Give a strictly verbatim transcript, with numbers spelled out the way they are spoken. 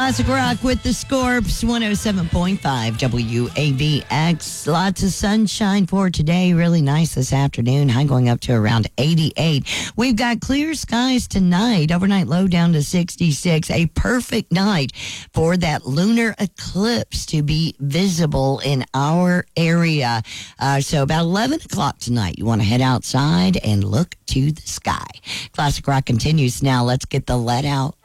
Classic Rock with the Scorps, one oh seven point five W A B X. Lots of sunshine for today. Really nice this afternoon. High going up to around eighty-eight. We've got clear skies tonight. Overnight low down to sixty-six. A perfect night for that lunar eclipse to be visible in our area. Uh, so about eleven o'clock tonight, you want to head outside and look to the sky. Classic Rock continues now. Let's get the let out